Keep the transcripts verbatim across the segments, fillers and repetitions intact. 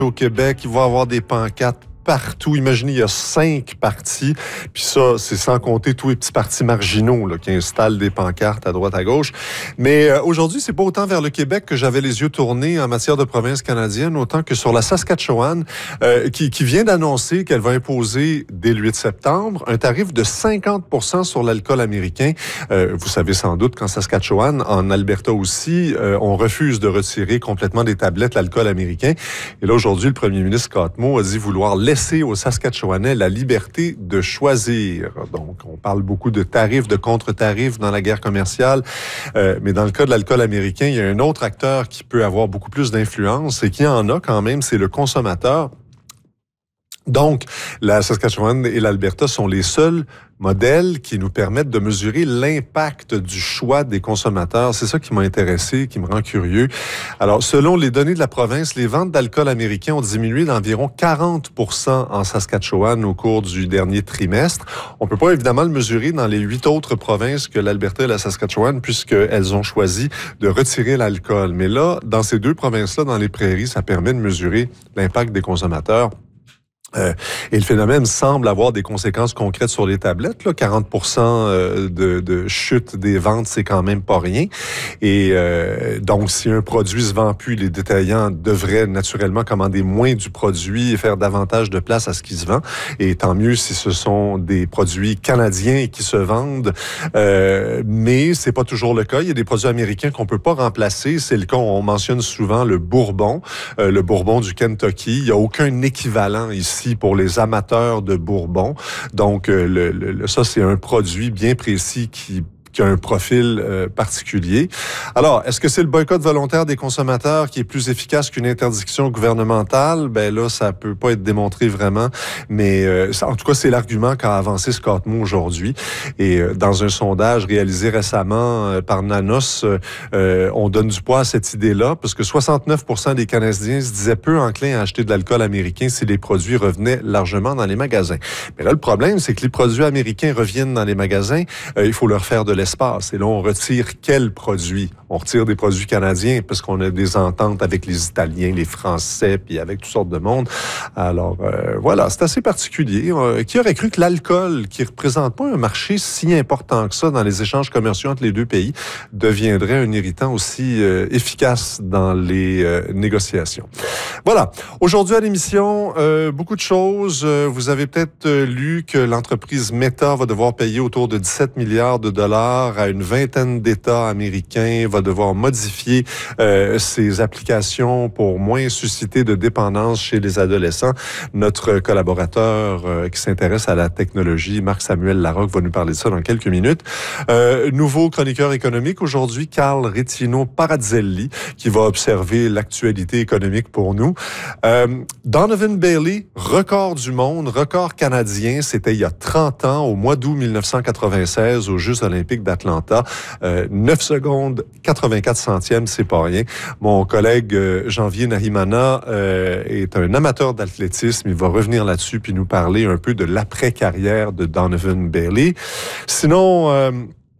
au Québec, il va y avoir des pancartes partout. Imaginez, il y a cinq partis, puis ça, c'est sans compter tous les petits partis marginaux là, qui installent des pancartes à droite, à gauche. Mais euh, aujourd'hui, c'est pas autant vers le Québec que j'avais les yeux tournés en matière de province canadienne, autant que sur la Saskatchewan, euh, qui, qui vient d'annoncer qu'elle va imposer, dès le huit septembre, un tarif de cinquante pour cent sur l'alcool américain. Euh, vous savez sans doute qu'en Saskatchewan, en Alberta aussi, euh, on refuse de retirer complètement des tablettes l'alcool américain. Et là, aujourd'hui, le premier ministre Scott Moe a dit vouloir laisser aux Saskatchewanais la liberté de choisir. Donc, on parle beaucoup de tarifs, de contre-tarifs dans la guerre commerciale, euh, mais dans le cas de l'alcool américain, il y a un autre acteur qui peut avoir beaucoup plus d'influence et qui en a quand même, c'est le consommateur. Donc, la Saskatchewan et l'Alberta sont les seuls modèles qui nous permettent de mesurer l'impact du choix des consommateurs. C'est ça qui m'a intéressé, qui me rend curieux. Alors, selon les données de la province, les ventes d'alcool américain ont diminué d'environ quarante pour cent en Saskatchewan au cours du dernier trimestre. On peut pas évidemment le mesurer dans les huit autres provinces que l'Alberta et la Saskatchewan, puisqu'elles ont choisi de retirer l'alcool. Mais là, dans ces deux provinces-là, dans les prairies, ça permet de mesurer l'impact des consommateurs. Euh, et le phénomène semble avoir des conséquences concrètes sur les tablettes. Là. quarante pour cent de, de chute des ventes, c'est quand même pas rien. Et euh, donc, si un produit se vend plus, les détaillants devraient naturellement commander moins du produit et faire davantage de place à ce qui se vend. Et tant mieux si ce sont des produits canadiens qui se vendent. Euh, mais c'est pas toujours le cas. Il y a des produits américains qu'on peut pas remplacer. C'est le cas, on mentionne souvent le bourbon, euh, le bourbon du Kentucky. Il y a aucun équivalent ici pour les amateurs de bourbon. Donc, euh, le, le, ça, c'est un produit bien précis qui qui a un profil euh, particulier. Alors, est-ce que c'est le boycott volontaire des consommateurs qui est plus efficace qu'une interdiction gouvernementale? Ben là, ça peut pas être démontré vraiment, mais euh, en tout cas, c'est l'argument qu'a avancé Scott Moe aujourd'hui. Et euh, dans un sondage réalisé récemment euh, par Nanos, euh, on donne du poids à cette idée-là, parce que soixante-neuf pour cent des Canadiens se disaient peu enclins à acheter de l'alcool américain si les produits revenaient largement dans les magasins. Mais là, le problème, c'est que les produits américains reviennent dans les magasins, euh, il faut leur faire de l'espace. Et là, on retire quels produits? On retire des produits canadiens parce qu'on a des ententes avec les Italiens, les Français, puis avec toutes sortes de monde. Alors, euh, voilà, c'est assez particulier. Euh, qui aurait cru que l'alcool, qui représente pas un marché si important que ça dans les échanges commerciaux entre les deux pays, deviendrait un irritant aussi euh, efficace dans les euh, négociations. Voilà. Aujourd'hui à l'émission, euh, beaucoup de choses. Euh, vous avez peut-être euh, lu que l'entreprise Meta va devoir payer autour de dix-sept milliards de dollars à une vingtaine d'États américains, va devoir modifier euh, ses applications pour moins susciter de dépendance chez les adolescents. Notre collaborateur euh, qui s'intéresse à la technologie, Marc-Samuel Larocque, va nous parler de ça dans quelques minutes. Euh, nouveau chroniqueur économique aujourd'hui, Carl Retino Parazzelli, qui va observer l'actualité économique pour nous. Euh, Donovan Bailey, record du monde, record canadien, c'était il y a trente ans, au mois d'août mille neuf cent quatre-vingt-seize, aux Jeux olympiques d'Atlanta. Euh, neuf secondes, quatre-vingt-quatre centièmes, c'est pas rien. Mon collègue euh, Janvier Nahimana euh, est un amateur d'athlétisme. Il va revenir là-dessus puis nous parler un peu de l'après-carrière de Donovan Bailey. Sinon... Euh,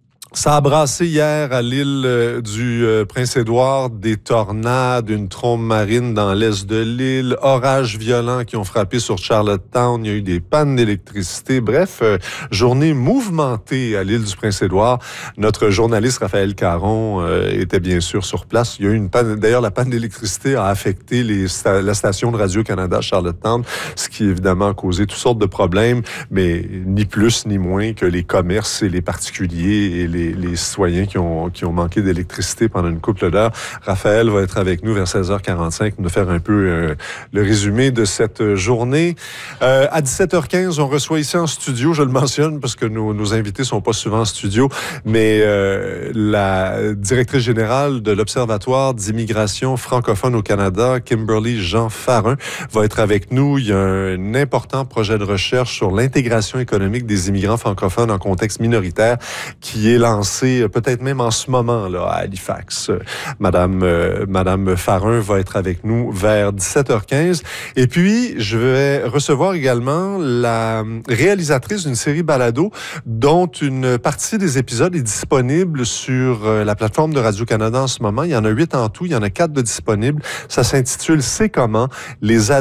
Ça a brassé hier à l'île euh, du euh, Prince-Édouard, des tornades, une trombe marine dans l'est de l'île, orages violents qui ont frappé sur Charlottetown, il y a eu des pannes d'électricité. Bref, euh, journée mouvementée à l'île du Prince-Édouard. Notre journaliste Raphaël Caron euh, était bien sûr sur place. Il y a eu une panne, d'ailleurs la panne d'électricité a affecté les sta- la station de Radio-Canada Charlottetown, ce qui évidemment a causé toutes sortes de problèmes, mais ni plus ni moins que les commerces et les particuliers et les Les, les citoyens qui ont, qui ont manqué d'électricité pendant une couple d'heures. Raphaël va être avec nous vers seize heures quarante-cinq pour nous faire un peu euh, le résumé de cette journée. Euh, à dix-sept heures quinze, on reçoit ici en studio, je le mentionne parce que nos, nos invités sont pas souvent en studio, mais euh, la directrice générale de l'Observatoire d'immigration francophone au Canada, Kimberly Jean Farin, va être avec nous. Il y a un important projet de recherche sur l'intégration économique des immigrants francophones en contexte minoritaire qui est lancé lancée peut-être même en ce moment là, à Halifax. Madame, euh, Madame Farin va être avec nous vers dix-sept heures quinze. Et puis, je vais recevoir également la réalisatrice d'une série balado dont une partie des épisodes est disponible sur la plateforme de Radio-Canada en ce moment. Il y en a huit en tout, il y en a quatre de disponibles. Ça s'intitule « C'est comment? Les